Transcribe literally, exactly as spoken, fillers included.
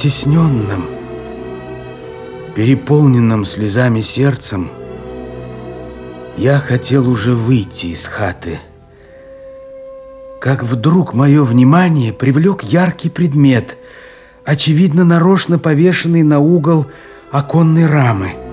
стесненным, переполненным слезами сердцем, я хотел уже выйти из хаты, как вдруг мое внимание привлек яркий предмет, очевидно, нарочно повешенный на угол оконной рамы.